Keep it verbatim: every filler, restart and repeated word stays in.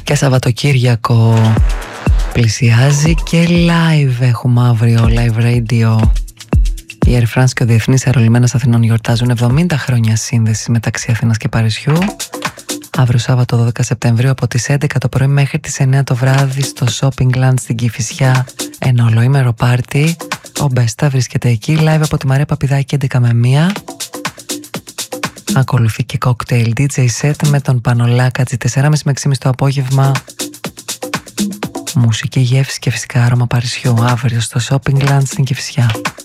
Και Σαββατοκύριακο πλησιάζει και live έχουμε αύριο, live radio. Η Air France και ο Διεθνής Αερολιμένας Αθηνών γιορτάζουν εβδομήντα χρόνια σύνδεσης μεταξύ Αθήνας και Παρισιού. Αύριο Σάββατο δώδεκα Σεπτεμβρίου από τις έντεκα το πρωί μέχρι τις εννέα το βράδυ στο Shopping Land στην Κηφισιά, ένα ολοήμερο πάρτι. Ο Μπέστα βρίσκεται εκεί, live από τη Μαρία Παπηδάκη έντεκα με μία. Ακολουθεί και cocktail ντι τζέι set με τον Πανολάκατζη τέσσερα και μισή με έξι και μισή το απόγευμα. Μουσική, γεύση και φυσικά άρωμα Παρισιού αύριο στο Shopping Land στην Κηφισιά.